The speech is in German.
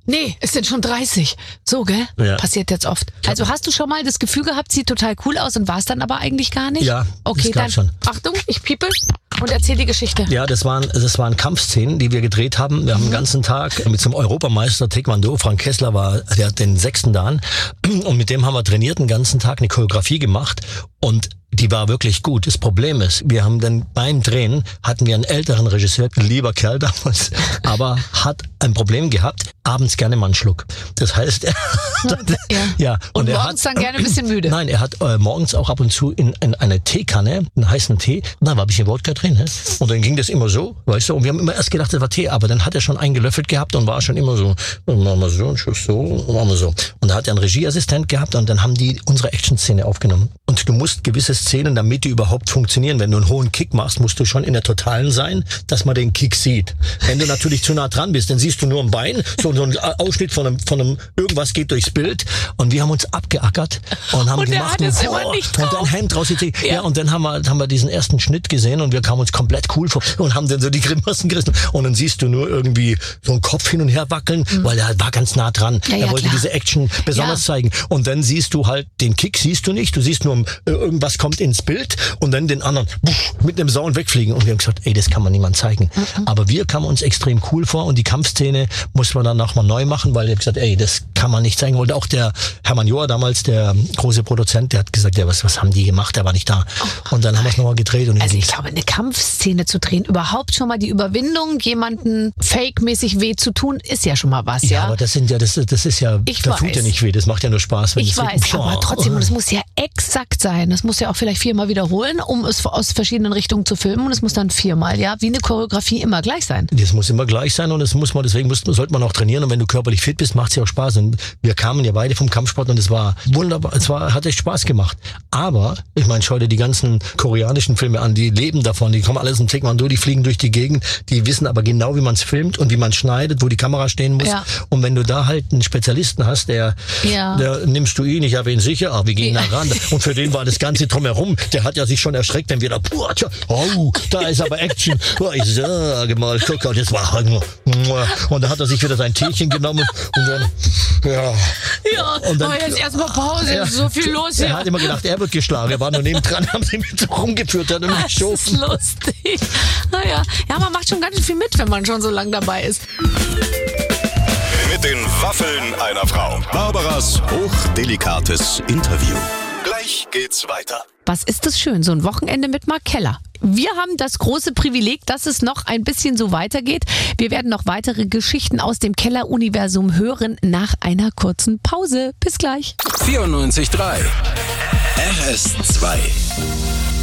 Nee, es sind schon 30. So, gell? Ja. Passiert jetzt oft. Also hast du schon mal das Gefühl gehabt, sieht total cool aus und war es dann aber eigentlich gar nicht? Ja, okay, das gab dann schon. Achtung, ich piepe und erzähl die Geschichte. Ja, das waren Kampfszenen, die wir gedreht haben. Wir haben den ganzen Tag mit so einem Europameister Taekwondo, Frank Kessler der hat den 6. Dan, und mit dem haben wir trainiert den ganzen Tag, eine Choreografie gemacht und die war wirklich gut. Das Problem ist, wir haben dann beim Drehen hatten wir einen älteren Regisseur, ein lieber Kerl damals, aber hat ein Problem gehabt, abends gerne mal einen Schluck. Das heißt, Und morgens dann gerne ein bisschen müde. Nein, er hat morgens auch ab und zu in eine Teekanne, einen heißen Tee, da war ein bisschen Wodka drin, ne? Und dann ging das immer so, weißt du, und wir haben immer erst gedacht, das war Tee, aber dann hat er schon eingelöffelt gehabt und war schon immer so, machen wir so, ein Schuss so, machen wir so. Und da hat er einen Regieassistent gehabt und dann haben die unsere Action-Szene aufgenommen. Und du musst gewisse Szenen, damit die überhaupt funktionieren, wenn du einen hohen Kick machst, musst du schon in der Totalen sein, dass man den Kick sieht. Wenn du natürlich zu nah dran bist, dann siehst du nur ein Bein, so ein Ausschnitt von einem irgendwas geht durchs Bild und wir haben uns abgeackert und haben gemacht und dann Hemd raus. Ja, und dann haben wir diesen ersten Schnitt gesehen und wir kamen uns komplett cool vor und haben dann so die Grimassen gerissen und dann siehst du nur irgendwie so einen Kopf hin und her wackeln, weil er war ganz nah dran. Er wollte diese Action besonders zeigen und dann siehst du halt, den Kick siehst du nicht, du siehst nur irgendwas kommt ins Bild und dann den anderen mit einem Sound wegfliegen und wir haben gesagt, ey, das kann man niemand zeigen. Aber wir kamen uns extrem cool vor und die Kampfszene muss man dann nochmal neu machen, weil er hat gesagt, ey, das kann man nicht zeigen. Und auch der Hermann Joa damals, der große Produzent, der hat gesagt, ja, was haben die gemacht? Der war nicht da. Und dann haben wir es nochmal gedreht. Und also ich glaube, eine Kampfszene zu drehen, überhaupt schon mal die Überwindung, jemanden fake-mäßig weh zu tun, ist ja schon mal was, ja? Ja, aber das ist ja, das tut ja nicht weh, das macht ja nur Spaß. Wenn ich weiß, aber trotzdem, und es muss ja exakt sein. Das muss ja auch vielleicht 4-mal wiederholen, um es aus verschiedenen Richtungen zu filmen und es muss dann 4-mal, ja, wie eine Choreografie immer gleich sein. Das muss immer gleich sein und deswegen sollte man auch trainieren und wenn du körperlich fit bist, macht es ja auch Spaß und wir kamen ja beide vom Kampfsport und es war wunderbar, hat echt Spaß gemacht. Aber, ich meine, schau dir die ganzen koreanischen Filme an, die leben davon, die kommen alles im Taekwondo, die fliegen durch die Gegend, die wissen aber genau, wie man es filmt und wie man schneidet, wo die Kamera stehen muss. Ja. Und wenn du da halt einen Spezialisten hast, der nimmst du ihn, ich habe ihn sicher, aber wir gehen da ran. Und für den war das Ganze drumherum, der hat ja sich schon erschreckt, wenn wir da, da ist aber Action. Ich sage mal, guck, und jetzt war und dann hat er sich wieder sein Teechen genommen und dann, und dann, aber jetzt erstmal Pause, ist so viel los hier. Er hat immer gedacht, er wird geschlagen, er war nur nebendran, haben sie mit so rumgeführt, hat mich geschoben. Das ist lustig. Naja, man macht schon ganz schön viel mit, wenn man schon so lange dabei ist. Mit den Waffeln einer Frau. Barbaras hochdelikates Interview. Gleich geht's weiter. Was ist das schön, so ein Wochenende mit Mark Keller. Wir haben das große Privileg, dass es noch ein bisschen so weitergeht. Wir werden noch weitere Geschichten aus dem Keller-Universum hören nach einer kurzen Pause. Bis gleich. 94.3 RS2